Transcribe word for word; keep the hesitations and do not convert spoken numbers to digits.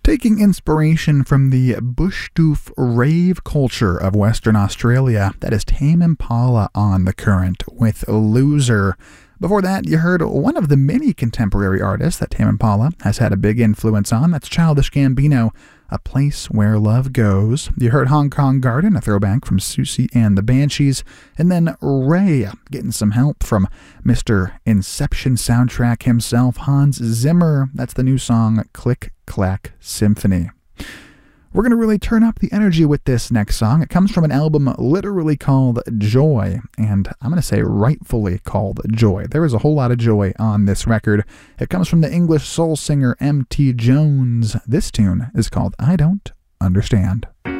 Taking inspiration from the Bushdoof rave culture of Western Australia, that is Tame Impala on The Current with Loser. Before that, you heard one of the many contemporary artists that Tame Impala has had a big influence on. That's Childish Gambino, A Place Where Love Goes. You heard Hong Kong Garden, a throwback from Susie and the Banshees. And then Ray, getting some help from Mister Inception soundtrack himself, Hans Zimmer. That's the new song, Click Clack Symphony. We're going to really turn up the energy with this next song. It comes from an album literally called Joy, and I'm going to say rightfully called Joy. There is a whole lot of joy on this record. It comes from the English soul singer M T Jones. This tune is called I Don't Understand.